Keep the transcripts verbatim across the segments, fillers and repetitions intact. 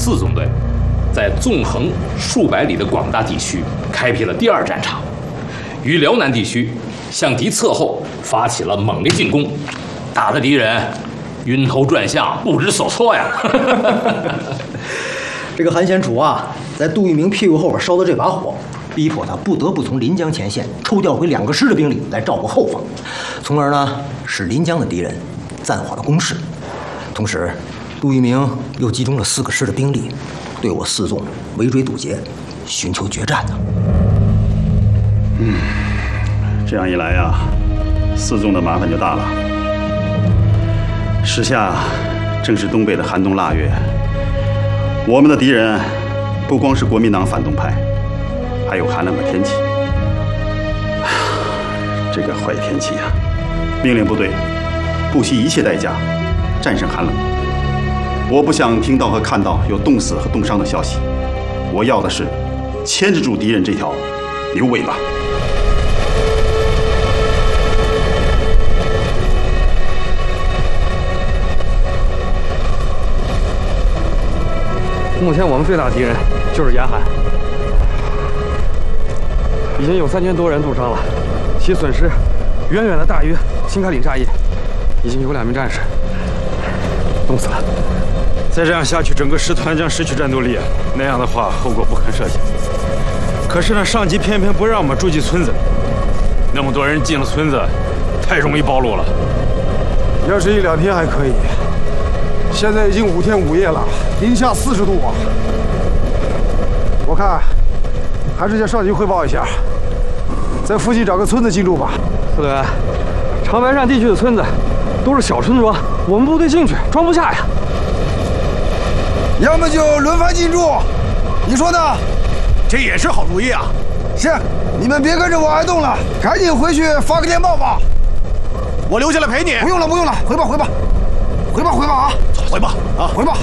四纵队，在纵横数百里的广大地区开辟了第二战场，于辽南地区向敌侧后发起了猛烈进攻，打得敌人晕头转向，不知所措呀。 这个韩先楚啊，在杜聿明屁股后边烧的这把火，逼迫他不得不从临江前线抽调回两个师的兵力来照顾后方，从而呢使临江的敌人暂缓了攻势。同时，杜聿明又集中了四个师的兵力，对我四纵围追堵截，寻求决战呢。 嗯，这样一来呀，四纵的麻烦就大了。时下正是东北的寒冬腊月，我们的敌人不光是国民党反动派，还有寒冷的天气。这个坏天气呀，命令部队不惜一切代价战胜寒冷。我不想听到和看到有冻死和冻伤的消息，我要的是牵制住敌人这条牛尾巴。 目前我们最大的敌人就是严寒，已经有三千多人冻伤了，其损失远远的大于新开岭炸役，已经有两名战士冻死了。再这样下去，整个师团将失去战斗力，那样的话，后果不堪设想。可是呢，上级偏偏不让我们住进村子，那么多人进了村子，太容易暴露了。 要是一两天还可以，现在已经五天五夜了，零下四十度啊！我看还是向上级汇报一下，在附近找个村子进驻吧。 四队，长白山地区的村子都是小村庄，我们部队进去装不下呀。 要么就轮番进驻，你说呢？ 这也是好主意啊！ 是，你们别跟着我挨冻了，赶紧回去发个电报吧。 我留下来陪你。 不用了，不用了，回吧，回吧，回吧，回吧啊！ 回吧，啊， 回吧。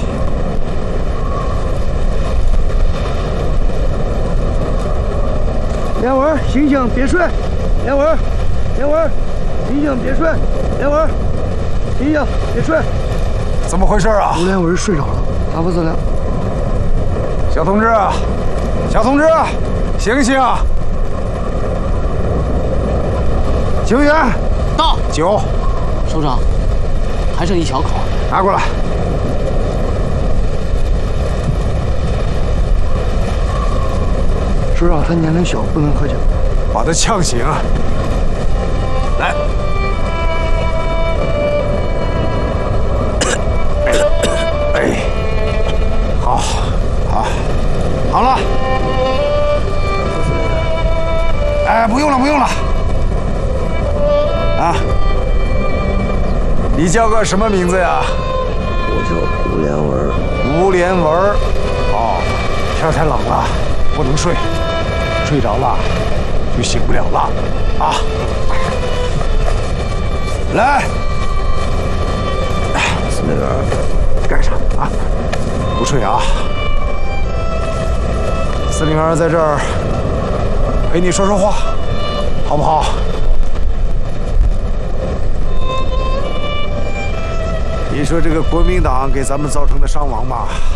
连文，醒醒，别睡！连文，连文，醒醒，别睡！连文，醒醒，别睡！ 怎么回事啊？ 吴连文睡着了，打不死了。 小同志，小同志，醒醒！警员到。 酒。 首长，还剩一小口， 拿过来。 首长，他年龄小，不能喝酒。 把他呛醒。来。哎，好，好，好了。哎，不用了，不用了。啊，你叫个什么名字呀？ 我叫吴连文。 吴连文。哦，天太冷了，不能睡，睡着了就醒不了了啊！来， 司令员， 干啥啊？不睡啊！司令员在这儿陪你说说话，好不好？你说这个国民党给咱们造成的伤亡吧，